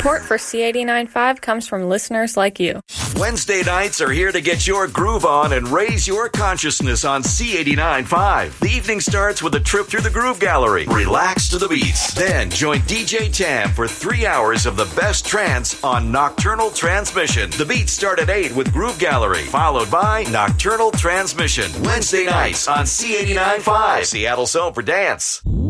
Support for C89.5 comes from listeners like you. Wednesday nights are here to get your groove on and raise your consciousness on C89.5. The evening starts with a trip through the Groove Gallery. Relax to the beats. Then join DJ Tam for 3 hours of the best trance on Nocturnal Transmission. The beats start at 8 with Groove Gallery, followed by Nocturnal Transmission. Wednesday nights on C89.5, Seattle's home for dance.